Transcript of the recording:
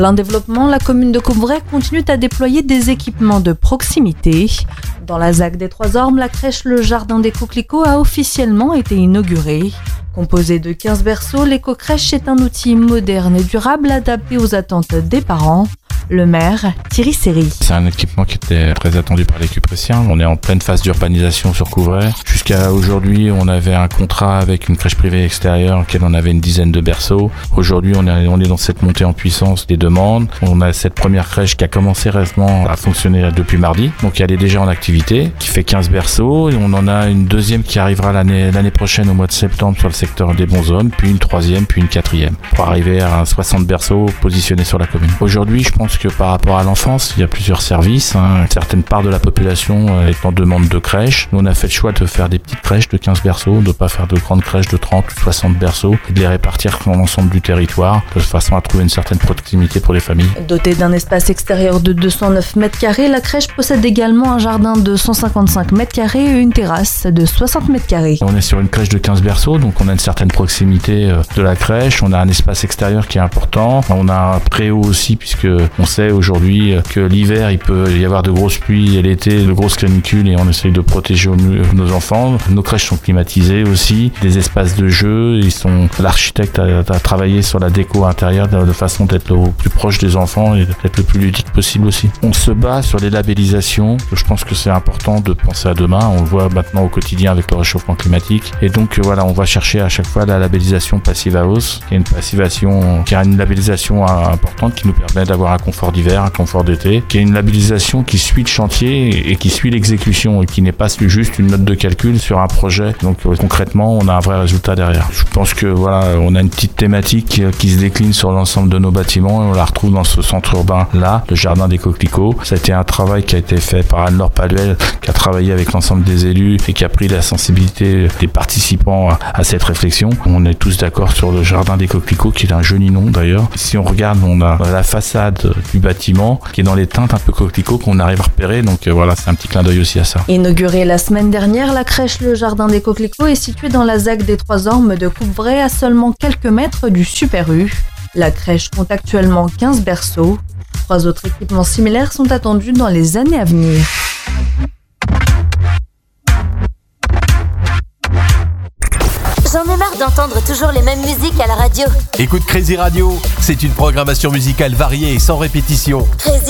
En développement, la commune de Coupvray continue à déployer des équipements de proximité. Dans la ZAC des Trois-Ormes, la crèche Le Jardin des Coquelicots a officiellement été inaugurée. Composée de 15 berceaux, l'éco-crèche est un outil moderne et durable adapté aux attentes des parents. Le maire, Thierry Seri. C'est un équipement qui était très attendu par les Cupressiens. On est en pleine phase d'urbanisation sur Coupvray. Jusqu'à aujourd'hui, on avait un contrat avec une crèche privée extérieure en laquelle on avait une dizaine de berceaux. Aujourd'hui, on est dans cette montée en puissance des demandes. On a cette première crèche qui a commencé récemment à fonctionner depuis mardi. Donc elle est déjà en activité, qui fait 15 berceaux. Et on en a une deuxième qui arrivera l'année prochaine au mois de septembre sur le secteur des Bonshommes, puis une troisième, puis une quatrième, pour arriver à 60 berceaux positionnés sur la commune. Aujourd'hui, je pense que par rapport à l'enfance, il y a plusieurs services. Certaines parts de la population est en demande de crèches. Nous, on a fait le choix de faire des petites crèches de 15 berceaux, de ne pas faire de grandes crèches de 30 ou 60 berceaux et de les répartir dans l'ensemble du territoire de façon à trouver une certaine proximité pour les familles. Dotée d'un espace extérieur de 209 m², la crèche possède également un jardin de 155 m² et une terrasse de 60 m². On est sur une crèche de 15 berceaux, donc on a une certaine proximité de la crèche. On a un espace extérieur qui est important. On a un préau aussi, puisque on sait aujourd'hui que l'hiver, il peut y avoir de grosses pluies et l'été, de grosses canicules, et on essaye de protéger nos enfants. Nos crèches sont climatisées aussi, des espaces de jeu. L'architecte a travaillé sur la déco intérieure de façon d'être au plus proche des enfants et d'être le plus ludique possible aussi. On se bat sur les labellisations. Je pense que c'est important de penser à demain. On le voit maintenant au quotidien avec le réchauffement climatique. Et donc voilà, on va chercher à chaque fois la labellisation Passive House, qui a une labellisation importante qui nous permet d'avoir un confort d'hiver, un confort d'été, qui est une labellisation qui suit le chantier et qui suit l'exécution et qui n'est pas juste une note de calcul sur un projet. Donc concrètement, on a un vrai résultat derrière. Je pense que voilà, on a une petite thématique qui se décline sur l'ensemble de nos bâtiments et on la retrouve dans ce centre urbain là, le Jardin des Coquelicots. Ça a été un travail qui a été fait par Anne-Laure Paluel, qui a travaillé avec l'ensemble des élus et qui a pris la sensibilité des participants à cette réflexion. On est tous d'accord sur le Jardin des Coquelicots, qui est un joli nom d'ailleurs. Si on regarde, on a la façade du bâtiment qui est dans les teintes un peu coquelicots qu'on arrive à repérer. Donc voilà, c'est un petit clin d'œil aussi à ça. Inaugurée la semaine dernière, la crèche Le Jardin des Coquelicots est située dans la ZAC des Trois-Ormes de Coupvray, à seulement quelques mètres du Super U. La crèche compte actuellement 15 berceaux. 3 autres équipements similaires sont attendus dans les années à venir. J'en ai marre d'entendre toujours les mêmes musiques à la radio. Écoute Crazy Radio, c'est une programmation musicale variée et sans répétition. Crazy